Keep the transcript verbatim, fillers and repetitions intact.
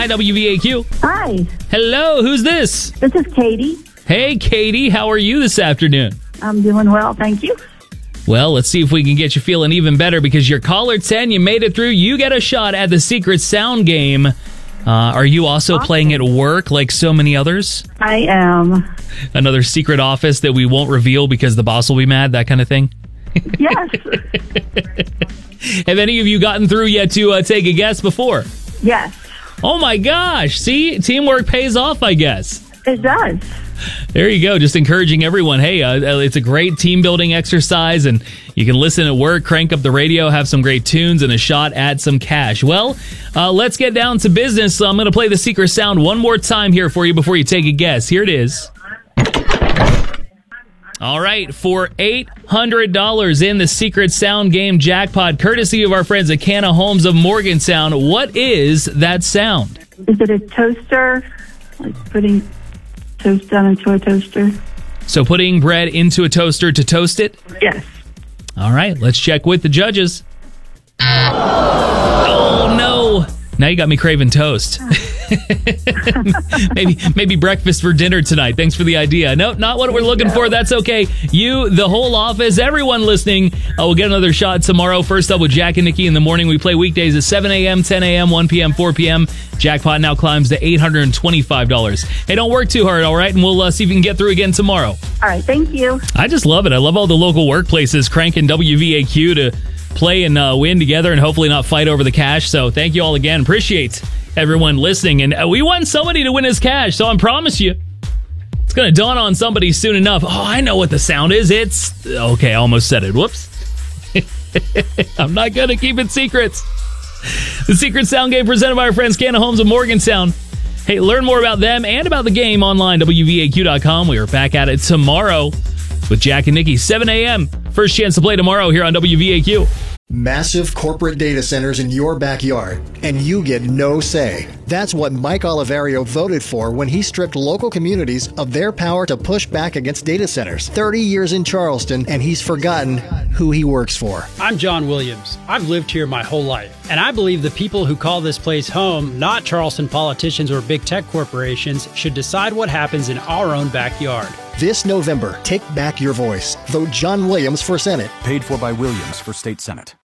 Hi, W V A Q. Hi, Hello, who's this? this is Katie. Hey, Katie, how are you this afternoon? I'm doing well, thank you. Well, let's see if we can get you feeling even better because you're caller ten. You made it through. You get a shot at the Secret Sound game. Uh, are you also Awesome. playing at work like so many others? I am. Another secret office that we won't reveal because the boss will be mad, that kind of thing? Yes, Have any of you gotten through yet to uh, take a guess before? yes, Oh my gosh. See, teamwork pays off, I guess. it does. There you go. Just encouraging everyone. Hey, uh, it's a great team building exercise, and you can listen at work, crank up the radio, have some great tunes, and a shot at some cash. Well, uh, let's get down to business. So I'm going to play the Secret Sound one more time here for you before you take a guess. Here it is. All right, for eight hundred dollars in the Secret Sound game jackpot, courtesy of our friends at Canna Homes of Morgantown, what is that sound? Is it a toaster? Like putting toast down into a toaster? So putting bread into a toaster to toast it? Yes. All right, let's check with the judges. Oh, no. Now you got me craving toast. maybe maybe breakfast for dinner tonight. Thanks for the idea. No, not what we're looking for. That's okay. You, the whole office, everyone listening, uh, will get another shot tomorrow. First up with Jack and Nikki in the morning. We play weekdays at seven a.m., ten a.m., one p.m., four p.m. Jackpot now climbs to eight hundred twenty-five dollars. Hey, don't work too hard, all right? And we'll uh, see if we can get through again tomorrow. All right, thank you. I just love it. I love all the local workplaces cranking W V A Q to play and uh, win together and hopefully not fight over the cash. So thank you all again. Appreciate everyone listening. And uh, we want somebody to win his cash. So I promise you, it's going to dawn on somebody soon enough. Oh, I know what the sound is. It's... Okay, I almost said it. Whoops. I'm not going to keep it secret. The Secret Sound game presented by our friends Canna Homes of Morgantown. Hey, learn more about them and about the game online, W V A Q dot com. We are back at it tomorrow with Jack and Nikki, seven a.m. First chance to play tomorrow here on W V A Q. Massive corporate data centers in your backyard, and you get no say. That's what Mike Oliverio voted for when he stripped local communities of their power to push back against data centers. thirty years in Charleston, and he's forgotten who he works for. I'm John Williams. I've lived here my whole life, and I believe the people who call this place home, not Charleston politicians or big tech corporations, should decide what happens in our own backyard. This November, take back your voice. Vote John Williams for Senate. Paid for by Williams for State Senate.